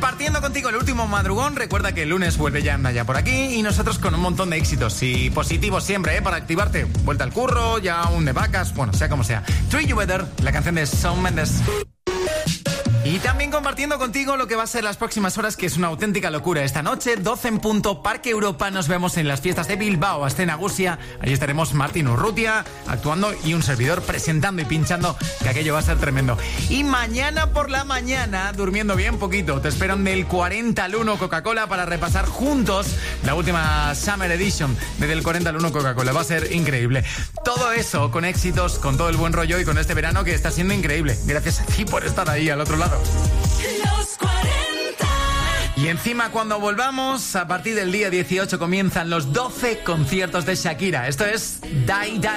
Compartiendo contigo el último madrugón. Recuerda que el lunes vuelve ya Naya por aquí y nosotros con un montón de éxitos y positivos siempre, para activarte. Vuelta al curro, ya aún de vacas, bueno, sea como sea. Treat You Better, la canción de Shawn Mendes. Y también compartiendo contigo lo que va a ser las próximas horas, que es una auténtica locura. Esta noche, 12 en punto, Parque Europa. Nos vemos en las fiestas de Bilbao, Aste Nagusia. Allí estaremos Martín Urrutia actuando y un servidor presentando y pinchando, que aquello va a ser tremendo. Y mañana por la mañana, durmiendo bien poquito, te esperan del 40 al 1 Coca-Cola para repasar juntos la última Summer Edition de Del 40 al 1 Coca-Cola. Va a ser increíble. Todo eso con éxitos, con todo el buen rollo y con este verano que está siendo increíble. Gracias a ti por estar ahí al otro lado. Los 40. Y encima, cuando volvamos, a partir del día 18 comienzan los 12 conciertos de Shakira. Esto es Die Die.